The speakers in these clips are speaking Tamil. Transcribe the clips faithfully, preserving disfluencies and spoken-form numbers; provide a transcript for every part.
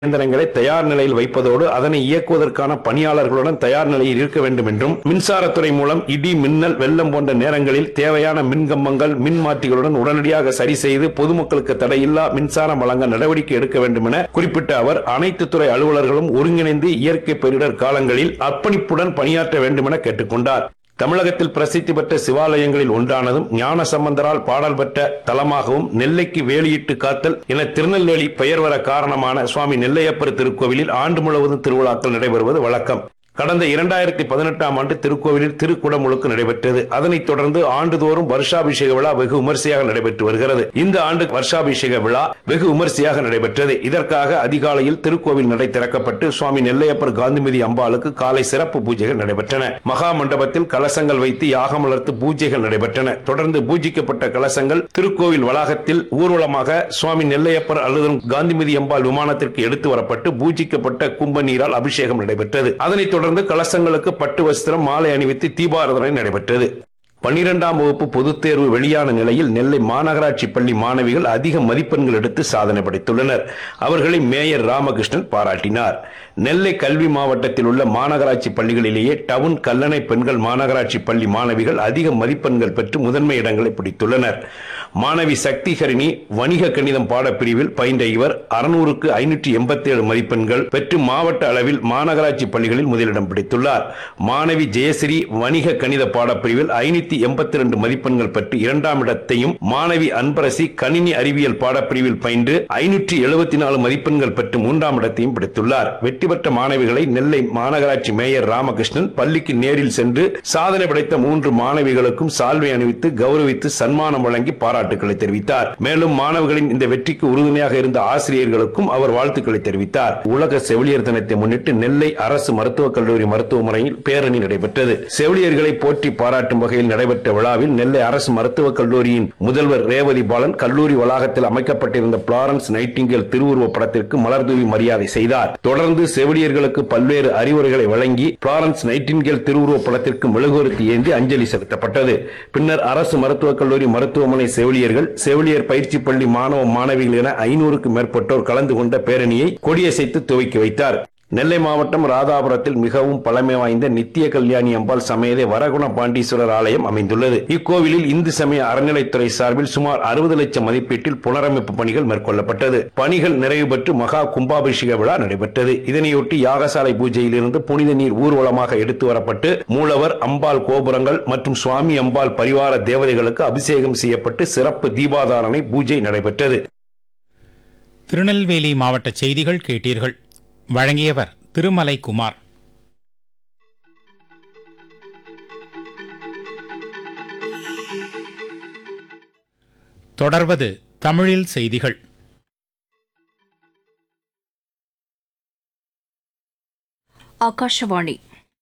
இயந்திரங்களை தயார் நிலையில் வைப்பதோடு அதனை இயக்குவதற்கான பணியாளர்களுடன் தயார் நிலையில் இருக்க வேண்டும் என்றும், மின்சாரத்துறை மூலம் இடி, மின்னல், வெள்ளம் போன்ற நேரங்களில் தேவையான மின்கம்பங்கள், மின் மாற்றிகளுடன் உடனடியாக சரி செய்து பொதுமக்களுக்கு தடையில்லா மின்சாரம் வழங்க நடவடிக்கை எடுக்க வேண்டும் என குறிப்பிட்ட அவர், அனைத்து துறை அலுவலர்களும் ஒருங்கிணைந்து இயற்கை பேரிடர் காலங்களில் அர்ப்பணிப்புடன் பணியாற்ற வேண்டும் என கேட்டுக் கொண்டார். தமிழகத்தில் பிரசித்தி பெற்ற சிவாலயங்களில் ஒன்றானதும் ஞான சம்பந்தரால் பாடல் பெற்ற தலமாகவும் நெல்லைக்கு வேலியிட்டு காத்தல் என திருநெல்வேலி பெயர் வர காரணமான சுவாமி நெல்லையப்பர் திருக்கோவிலில் ஆண்டு முழுவதும் திருவிழாக்கள் நடைபெறுவது வழக்கம். கடந்த இரண்டாயிரத்தி பதினெட்டாம் ஆண்டு திருக்கோவிலில் திருக்குடமுழுக்கு நடைபெற்றது. அதனைத் தொடர்ந்து ஆண்டுதோறும் வருஷாபிஷேக விழா வெகு விமரிசையாக நடைபெற்று வருகிறது. இந்த ஆண்டு வருஷாபிஷேக விழா வெகு விமரிசையாக நடைபெற்றது. இதற்காக அதிகாலையில் திருக்கோவில் நடை திறக்கப்பட்டு சுவாமி நெல்லையப்பர் காந்திமதி அம்பாளுக்கு காலை சிறப்பு பூஜைகள் நடைபெற்றன. மகா மண்டபத்தில் கலசங்கள் வைத்து யாகம் வளர்த்து பூஜைகள் நடைபெற்றன. தொடர்ந்து பூஜிக்கப்பட்ட கலசங்கள் திருக்கோவில் வளாகத்தில் ஊர்வலமாக சுவாமி நெல்லையப்பர் அல்லது காந்திமதி அம்பாள் விமானத்திற்கு எடுத்து வரப்பட்டு பூஜிக்கப்பட்ட கும்ப நீரால் அபிஷேகம் நடைபெற்றது. அதனைத் தொடர்ந்து கலசங்களுக்கு பட்டு வஸ்திரம், மாலை அணிவித்து தீபாராதனை நடைபெற்றது. பன்னிரெண்டாம் வகுப்பு பொதுத் தேர்வு வெளியான நிலையில் நெல்லை மாநகராட்சி பள்ளி மாணவிகள் அதிக மதிப்பெண்கள் எடுத்து சாதனை படைத்துள்ளனர். அவர்களை மேயர் ராமகிருஷ்ணன் பாராட்டினார். நெல்லை கல்வி மாவட்டத்தில் உள்ள மாநகராட்சி பள்ளிகளிலேயே டவுன் கல்லணை பெண்கள் மாநகராட்சி பள்ளி மாணவிகள் அதிக மதிப்பெண்கள் பெற்று முதன்மை இடங்களை பிடித்துள்ளனர். மாணவி சக்தி ஹரிணி வணிக கணிதம் பாடப்பிரிவில் பயின்ற இவர் அறுநூறுக்கு ஐநூற்றி எண்பத்தி ஏழு மதிப்பெண்கள் பெற்று மாவட்ட அளவில் மாநகராட்சி பள்ளிகளில் முதலிடம் பிடித்துள்ளார். மாணவி ஜெயஸ்ரீ வணிக கணித பாடப்பிரிவில் ஐநூத்தி எண்பத்தி இரண்டு மதிப்பெண்கள் பெற்று இரண்டாம் இடத்தையும், மாணவி அன்பரசி கணினி அறிவியல் பாடப்பிரிவில் பயின்று ஐநூற்றி எழுபத்தி நாலு மதிப்பெண்கள் பெற்று மூன்றாம் இடத்தையும் பிடித்துள்ளார். வெற்றி பெற்ற மாணவிகளை நெல்லை மாநகராட்சி மேயர் ராமகிருஷ்ணன் பள்ளிக்கு நேரில் சென்று சாதனை படைத்த மூன்று மாணவிகளுக்கும் சால்வை அணிவித்து கௌரவித்து சன்மானம் வழங்கி பாராட்டுக்களை தெரிவித்தார். மேலும் மாணவர்களின் இந்த வெற்றிக்கு உறுதுணையாக இருந்த ஆசிரியர்களுக்கும் அவர் வாழ்த்துக்களை தெரிவித்தார். உலக செவிலியர் தினத்தை முன்னிட்டு நெல்லை அரசு மருத்துவக் கல்லூரி மருத்துவமனையில் பேரணி நடைபெற்றது. செவிலியர்களை போற்றி பாராட்டும் வகையில் நடைபெற்ற விழாவில் நெல்லை அரசு மருத்துவக் கல்லூரியின் முதல்வர் ரேவதி பாலன் கல்லூரி வளாகத்தில் அமைக்கப்பட்டிருந்த பிளாரன்ஸ் நைட்டிங்கேல் திருவுருவ படத்திற்கு மலர் தூவி மரியாதை செய்தார். தொடர்ந்து செவிலியர்களுக்கு பல்வேறு அறிவுரைகளை வழங்கி பிளாரன்ஸ் நைட்டிங்கேல் திருவுருவ படத்திற்கு மெழுகுவர்த்தி ஏந்தி அஞ்சலி செலுத்தப்பட்டது. பின்னர் அரசு மருத்துவக் கல்லூரி மருத்துவமனை செவிலியர்கள், செவிலியர் பயிற்சி பள்ளி மாணவ மாணவிகள் என ஐநூறுக்கும் மேற்பட்டோர் கலந்து கொண்ட பேரணியை கொடியசைத்து துவக்கி வைத்தார். நெல்லை மாவட்டம் ராதாபுரத்தில் மிகவும் பழமை வாய்ந்த நித்திய கல்யாணி அம்பாள் சமேத வரகுண பாண்டீஸ்வரர் ஆலயம் அமைந்துள்ளது. இக்கோவிலில் இந்து சமய அறநிலைத்துறை சார்பில் சுமார் அறுபது லட்சம் மதிப்பீட்டில் புனரமைப்பு பணிகள் மேற்கொள்ளப்பட்டது. பணிகள் நிறைவு பெற்று மகா கும்பாபிஷேக விழா நடைபெற்றது. இதனையொட்டி யாகசாலை பூஜையில் இருந்து புனித நீர் ஊர்வலமாக எடுத்து வரப்பட்டு மூலவர், அம்பாள் கோபுரங்கள் மற்றும் சுவாமி அம்பாள் பரிவார தேவதைகளுக்கு அபிஷேகம் செய்யப்பட்டு சிறப்பு தீபாதாரணை பூஜை நடைபெற்றது. திருநெல்வேலி மாவட்ட செய்திகள் கேட்டீர்கள். வழங்கியவர் திருமலை குமார். தொடர்வது தமிழில் செய்திகள். ஆகாஷவாணி.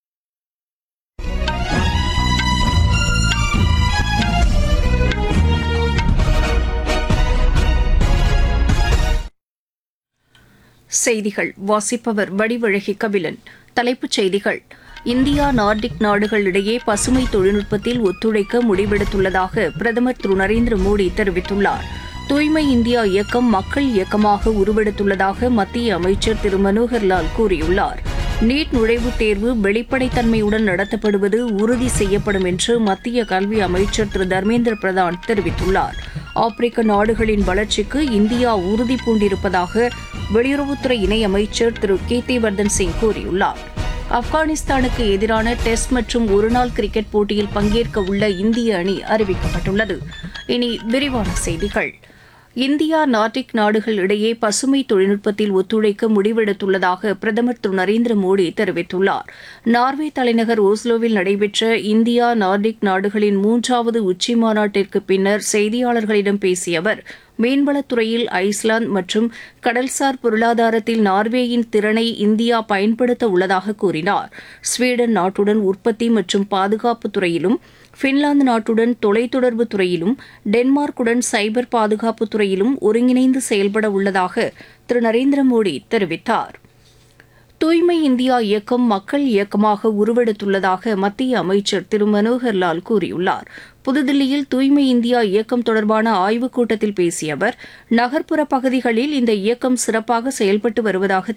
செய்திகள் வாசிப்பவர் வடிவழகி கபிலன். தலைப்புச் செய்திகள். இந்தியா நார்டிக் நாடுகளிடையே பசுமை தொழில்நுட்பத்தில் ஒத்துழைக்க முடிவெடுத்துள்ளதாக பிரதமர் திரு நரேந்திர மோடி தெரிவித்துள்ளார். தூய்மை இந்தியா இயக்கம் மக்கள் இயக்கமாக உருவெடுத்துள்ளதாக மத்திய அமைச்சர் திரு மனோகர்லால் கூறியுள்ளார். நீட் நுழைவுத் தேர்வு வெளிப்படைத்தன்மையுடன் நடத்தப்படுவது உறுதி செய்யப்படும் என்று மத்திய கல்வி அமைச்சர் திரு தர்மேந்திர பிரதான் தெரிவித்துள்ளார். ஆப்பிரிக்க நாடுகளின் வளர்ச்சிக்கு இந்தியா உறுதி பூண்டிருப்பதாக வெளியுறவுத்துறை இணையமைச்சர் திரு கீர்த்திவர்தன் சிங் கூறியுள்ளார். ஆப்கானிஸ்தானுக்கு எதிரான டெஸ்ட் மற்றும் ஒருநாள் கிரிக்கெட் போட்டியில் பங்கேற்க உள்ள இந்திய அணி அறிவிக்கப்பட்டுள்ளது. இனி விரிவான செய்திகள். இந்தியா நார்டிக் நாடுகள் இடையே பசுமை தொழில்நுட்பத்தில் ஒத்துழைக்க முடிவெடுத்துள்ளதாக பிரதமர் திரு நரேந்திர மோடி தெரிவித்துள்ளார். நார்வே தலைநகர் ஓஸ்லோவில் நடைபெற்ற இந்தியா நார்டிக் நாடுகளின் மூன்றாவது உச்சி மாநாட்டிற்கு பின்னர் செய்தியாளர்களிடம் பேசிய அவர், மீன்வளத்துறையில் ஐஸ்லாந்து மற்றும் கடல்சார் பொருளாதாரத்தில் நார்வேயின் திறனை இந்தியா பயன்படுத்த உள்ளதாக கூறினார். ஸ்வீடன் நாட்டுடன் உற்பத்தி மற்றும் பாதுகாப்பு துறையிலும், பின்லாந்து நாட்டுடன் தொலைத்தொடர்பு துறையிலும், டென்மார்க்குடன் சைபர் பாதுகாப்பு துறையிலும் ஒருங்கிணைந்து செயல்பட உள்ளதாக திரு நரேந்திர மோடி தெரிவித்தார். தூய்மை இந்தியா இயக்கம் மக்கள் இயக்கமாக உருவெடுத்துள்ளதாக மத்திய அமைச்சர் திரு மனோகர்லால் கூறியுள்ளார். புதுதில்லியில் தூய்மை இந்தியா இயக்கம் தொடர்பான ஆய்வுக் கூட்டத்தில் பேசிய அவர், நகர்ப்புற பகுதிகளில் இந்த இயக்கம் சிறப்பாக செயல்பட்டு வருவதாக